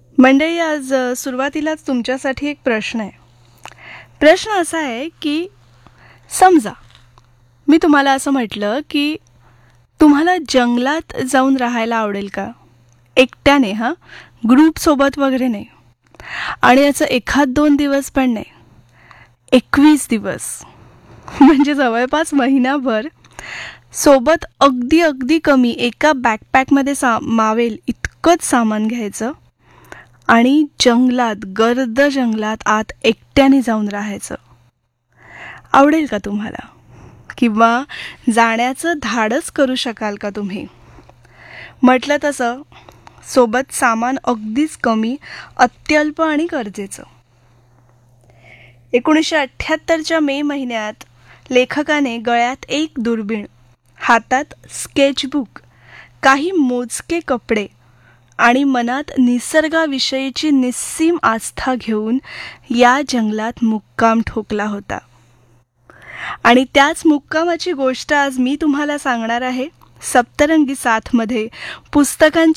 मंडळी, आज सुरुवातीलाच तुमच्यासाठी एक प्रश्न आहे. प्रश्न असा आहे की समजा मी तुम्हाला असं म्हटलं की तुम्हाला जंगलात जाऊन राहायला आवडेल का? एकट्याने, ग्रुपसोबत वगैरे नाही. आणि याचं 1-2 दिवस पण नाही, 21 दिवस म्हणजे जवळपास महिनाभर सोबत अगदी अगदी कमी एका बॅकपॅकमध्ये मावेल इतकंच सामान घ्यायचं आणि जंगलात, गर्द जंगलात आत एकट्याने जाऊन राहायचं. आवडेल का तुम्हाला? किंवा जाण्याचं धाडस करू शकाल का तुम्ही? म्हटलं तसं सोबत सामान अगदीच कमी, अत्यल्प आणि गरजेचं. 1978च्या मे महिन्यात लेखकाने गळ्यात एक दुर्बीण, हातात स्केचबुक, काही मोजके कपडे आणि मनात निसर्गाविषयीची निस्सीम आस्था घेऊन या जंगलात मुक्काम ठोकला होता. आणि त्याच मुक्कामाची गोष्ट आज मी तुम्हाला सांगणार आहे. सप्तरंगी साथमध्ये पुस्तकांच्या